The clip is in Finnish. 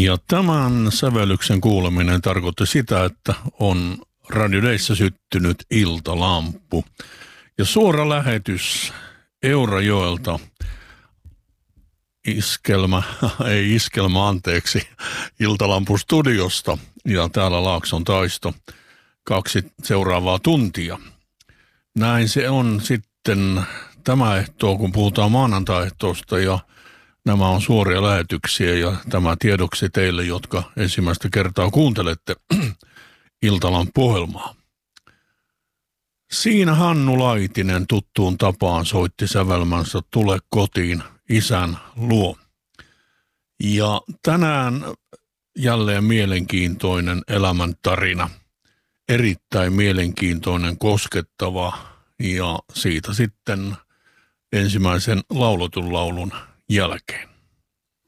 Ja tämän sävellyksen kuuleminen tarkoitti sitä, että on Radio Dayssä syttynyt iltalamppu. Ja suora lähetys Eurajoelta iltalampustudiosta ja täällä Laakson taisto 2 seuraavaa tuntia. Näin se on sitten tämä ehtoo, kun puhutaan maanantai-ehtoosta ja nämä on suoria lähetyksiä ja tämä tiedoksi teille, jotka ensimmäistä kertaa kuuntelette Iltalampu-ohjelmaa. Siinä Hannu Laitinen tuttuun tapaan soitti sävelmänsä Tule kotiin isän luo. Ja tänään jälleen mielenkiintoinen elämäntarina. Erittäin mielenkiintoinen, koskettava ja siitä sitten ensimmäisen lauletun laulun jälkeen.